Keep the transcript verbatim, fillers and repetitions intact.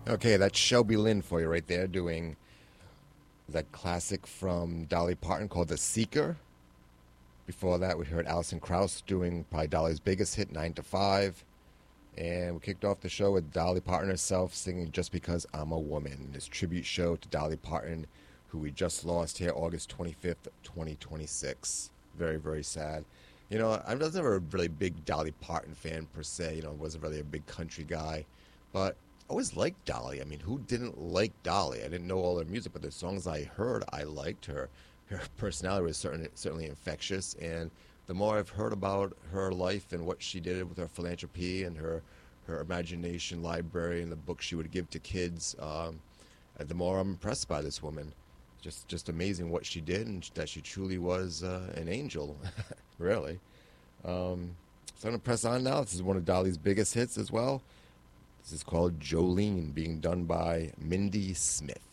Okay, that's Shelby Lynn for you right there doing that classic from Dolly Parton called The Seeker. Before that, we heard Alison Krauss doing probably Dolly's biggest hit, Nine to Five. And we kicked off the show with Dolly Parton herself singing Just Because I'm a Woman, this tribute show to Dolly Parton, who we just lost here August twenty-fifth, twenty twenty-six. Very, very sad. You know, I was never a really big Dolly Parton fan per se. You know, wasn't really a big country guy. But I always liked Dolly. I mean, who didn't like Dolly? I didn't know all her music, but the songs I heard, I liked her. Her personality was certain, certainly infectious, and the more I've heard about her life and what she did with her philanthropy and her her imagination library and the books she would give to kids, um, the more I'm impressed by this woman. Just just amazing what she did, and that she truly was uh, an angel, really. Um, so I'm going to press on now. This is one of Dolly's biggest hits as well. This is called Jolene, being done by Mindy Smith.